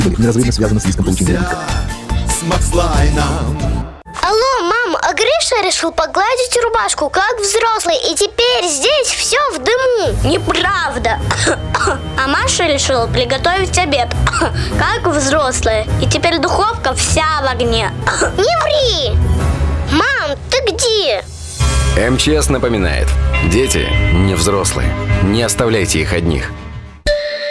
неразрывно связаны с риском получения напитка. Алло, мам, а Гриша решил погладить рубашку, как взрослый, и теперь здесь все в дыму. Неправда. А Маша решила приготовить обед, как взрослая, и теперь духовка вся в огне. Не ври! Мам, ты где? МЧС напоминает: дети не взрослые. Не оставляйте их одних.